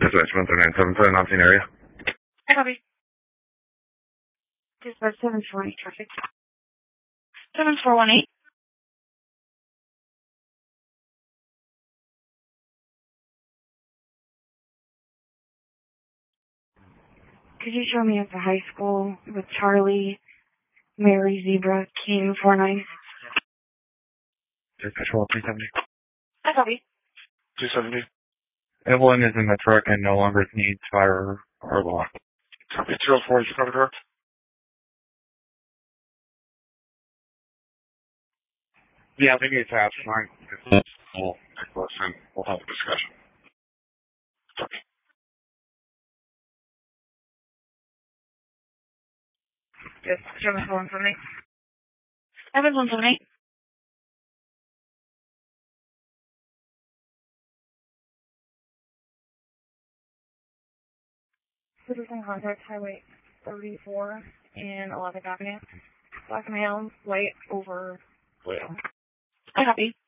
Dispatch 13977 on scene area. I copy. Dispatch 748 traffic. 7418. Could you show me at the high school with Charlie, Mary, Zebra, King, 49? Dispatch 370. I copy. 270. Evelyn is in the truck and no longer needs fire or law. Copy 204, is covered direct? Yeah, I think it's out tonight. We'll take a listen. We'll have a discussion. Copy. Yes, 74178. 74178. Citizen contact Highway 34 in 11th Avenue. Black male, white over blue. I copy.